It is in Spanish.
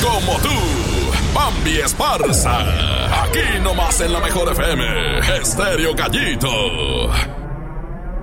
como tú. Bambi Esparza. Aquí nomás en la Mejor FM. Estéreo Gallito.